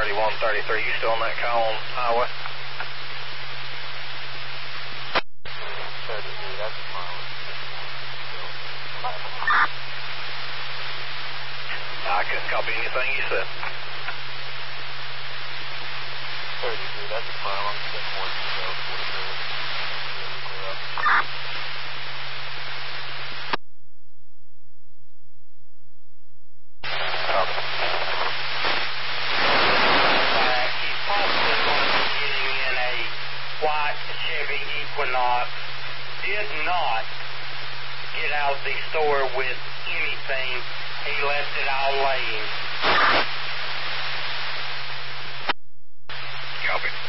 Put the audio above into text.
3133. You still on that call on highway? 33, that's fine. I couldn't copy anything you said. 33, that's fine. I'm just getting more details for the clear up. He's possibly going to be getting in a white Chevy Equinox. Did not get out of the store with anything. He left it all laying. Copy.